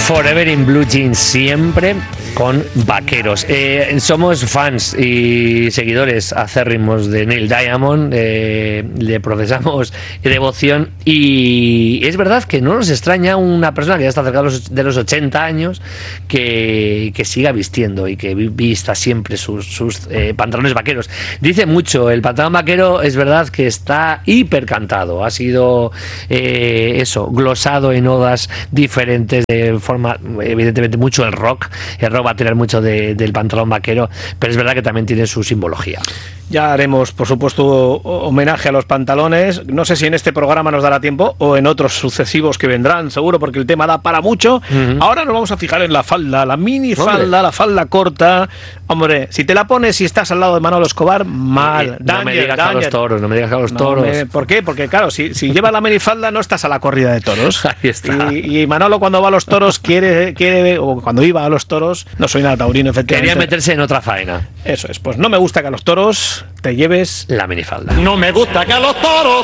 Forever in Blue Jeans, siempre con vaqueros. Somos fans y seguidores acérrimos de Neil Diamond, le profesamos devoción y es verdad que no nos extraña una persona que ya está cerca de los 80 años que siga vistiendo y que vista siempre sus pantalones vaqueros. Dice mucho, el pantalón vaquero es verdad que está hipercantado, ha sido glosado en odas diferentes de forma, evidentemente mucho el rock va a tener mucho del pantalón vaquero, pero es verdad que también tiene su simbología. Ya haremos, por supuesto, homenaje a los pantalones. No sé si en este programa nos dará tiempo o en otros sucesivos que vendrán, seguro, porque el tema da para mucho. Ahora nos vamos a fijar en la falda, la mini falda, la falda corta. Hombre, si te la pones y estás al lado de Manolo Escobar, mal. No me digas a los toros, no me digas a los toros. ¿Por qué? Porque claro, si llevas la minifalda no estás a la corrida de toros. Ahí está. Y Manolo cuando va a los toros quiere, o cuando iba a los toros, no soy nada taurino, efectivamente. Quería meterse en otra faena. Eso es, pues no me gusta que a los toros te lleves la minifalda. No me gusta que a los toros